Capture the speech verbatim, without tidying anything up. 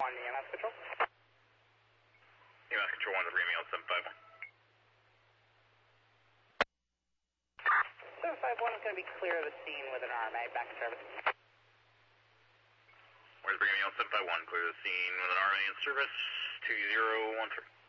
On the E M S control. E M S control one to bring me on seven five one. seven five one is going to be clear of the scene with an R M A. Back in service. Where's bringing me on seven five one? Clear the scene with an R M A in service. two zero one three.